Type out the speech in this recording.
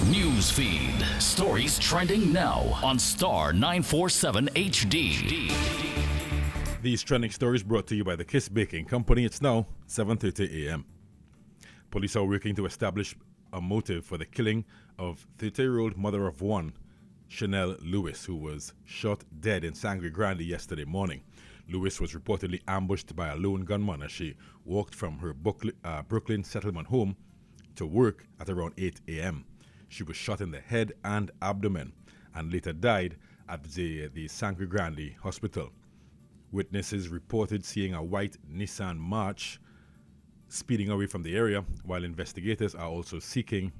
News feed. Stories trending now on Star 947 HD. These trending stories brought to you by the Kiss Baking Company. It's now 7:30 a.m. Police are working to establish a motive for the killing of 30-year-old mother of one, Chanel Lewis, who was shot dead in Sangre Grande yesterday morning. Lewis was reportedly ambushed by a lone gunman as she walked from her Brooklyn settlement home to work at around 8 a.m. She was shot in the head and abdomen and later died at the Sangre Grande hospital. Witnesses reported seeing a white Nissan March speeding away from the area, while investigators are also seeking